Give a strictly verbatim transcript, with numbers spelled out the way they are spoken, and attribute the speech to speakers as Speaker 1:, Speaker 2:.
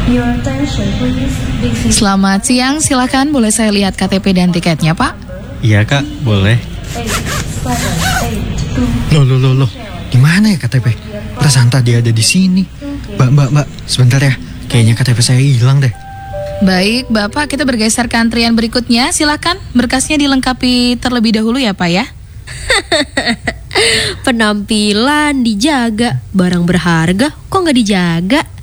Speaker 1: Selamat siang, silakan boleh saya lihat K T P dan tiketnya, Pak?
Speaker 2: Iya kak, boleh. Loh, loh, loh, loh. Di mana ya K T P? Perasaan tadi ada di sini. Mbak, mbak, mbak, sebentar ya. Kayaknya K T P saya hilang deh.
Speaker 1: Baik, Bapak, kita bergeser ke antrian berikutnya. Silakan, berkasnya dilengkapi terlebih dahulu ya, Pak ya.
Speaker 3: Penampilan dijaga, barang berharga kok nggak dijaga?